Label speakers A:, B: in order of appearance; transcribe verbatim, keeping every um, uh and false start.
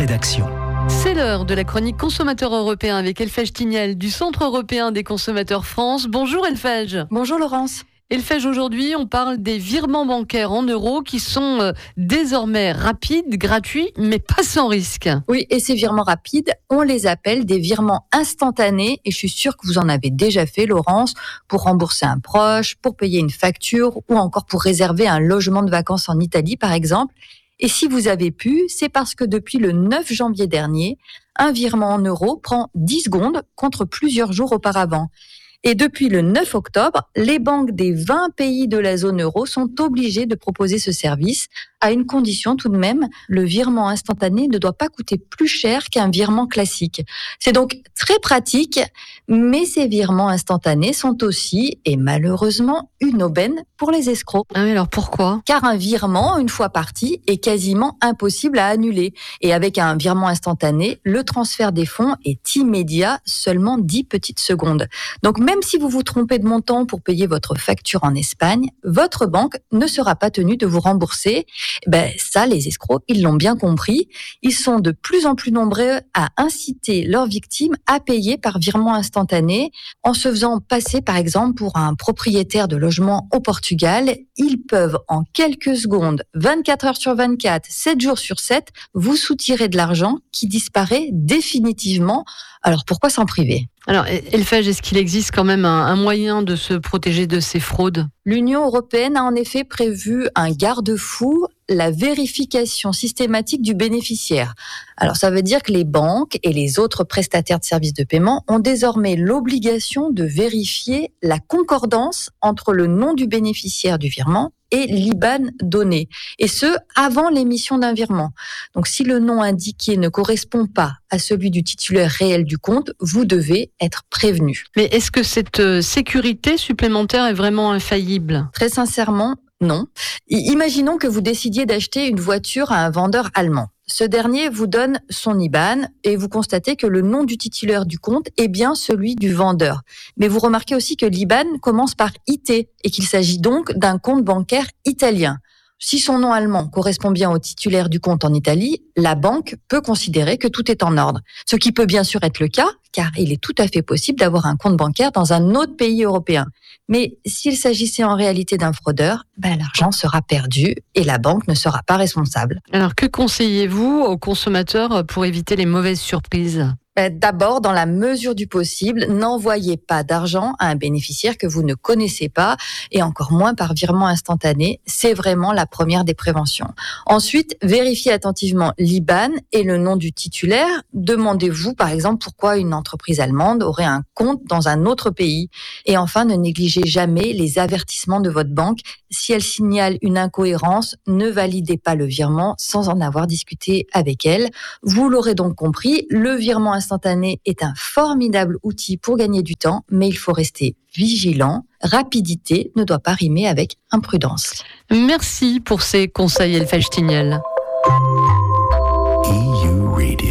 A: rédaction.
B: C'est l'heure de la chronique consommateur européen avec Elfège Tignel du Centre européen des consommateurs France. Bonjour Elfège.
C: Bonjour Laurence.
B: Elfège, aujourd'hui on parle des virements bancaires en euros qui sont euh, désormais rapides, gratuits, mais pas sans risque.
C: Oui, et ces virements rapides, on les appelle des virements instantanés, et je suis sûre que vous en avez déjà fait, Laurence, pour rembourser un proche, pour payer une facture ou encore pour réserver un logement de vacances en Italie par exemple. Et si vous avez pu, c'est parce que depuis le neuf janvier dernier, un virement en euros prend dix secondes contre plusieurs jours auparavant. Et depuis le neuf octobre, les banques des vingt pays de la zone euro sont obligées de proposer ce service, à une condition tout de même, le virement instantané ne doit pas coûter plus cher qu'un virement classique. C'est donc très pratique, mais ces virements instantanés sont aussi, et malheureusement, une aubaine pour les escrocs.
B: Ah oui, alors pourquoi ?
C: Car un virement, une fois parti, est quasiment impossible à annuler. Et avec un virement instantané, le transfert des fonds est immédiat, seulement dix petites secondes. Donc même si vous vous trompez de montant pour payer votre facture en Espagne, votre banque ne sera pas tenue de vous rembourser. Ben ça, les escrocs, ils l'ont bien compris. Ils sont de plus en plus nombreux à inciter leurs victimes à payer par virement instantané en se faisant passer, par exemple, pour un propriétaire de logement au Portugal. Ils peuvent, en quelques secondes, vingt-quatre heures sur vingt-quatre, sept jours sur sept, vous soutirer de l'argent qui disparaît définitivement. Alors pourquoi s'en priver ?
B: Alors, Elfège, est-ce qu'il existe quand même un, un moyen de se protéger de ces fraudes ?
C: L'Union européenne a en effet prévu un garde-fou, la vérification systématique du bénéficiaire. Alors ça veut dire que les banques et les autres prestataires de services de paiement ont désormais l'obligation de vérifier la concordance entre le nom du bénéficiaire du virement et l'I B A N donné, et ce, avant l'émission d'un virement. Donc si le nom indiqué ne correspond pas à celui du titulaire réel du compte, vous devez être prévenu.
B: Mais est-ce que cette sécurité supplémentaire est vraiment infaillible ?
C: Très sincèrement, non. Imaginons que vous décidiez d'acheter une voiture à un vendeur allemand. Ce dernier vous donne son I B A N et vous constatez que le nom du titulaire du compte est bien celui du vendeur. Mais vous remarquez aussi que l'I B A N commence par I T et qu'il s'agit donc d'un compte bancaire italien. Si son nom allemand correspond bien au titulaire du compte en Italie, la banque peut considérer que tout est en ordre. Ce qui peut bien sûr être le cas, car il est tout à fait possible d'avoir un compte bancaire dans un autre pays européen. Mais s'il s'agissait en réalité d'un fraudeur, ben l'argent sera perdu et la banque ne sera pas responsable.
B: Alors que conseillez-vous aux consommateurs pour éviter les mauvaises surprises ?
C: D'abord, dans la mesure du possible, n'envoyez pas d'argent à un bénéficiaire que vous ne connaissez pas et encore moins par virement instantané. C'est vraiment la première des préventions. Ensuite, vérifiez attentivement l'I B A N et le nom du titulaire. Demandez-vous, par exemple, pourquoi une entreprise allemande aurait un compte dans un autre pays. Et enfin, ne négligez jamais les avertissements de votre banque. Si elle signale une incohérence, ne validez pas le virement sans en avoir discuté avec elle. Vous l'aurez donc compris, le virement instantané est un formidable outil pour gagner du temps, mais il faut rester vigilant. Rapidité ne doit pas rimer avec imprudence.
B: Merci pour ces conseils, Elfège Tignel.
A: E U Radio.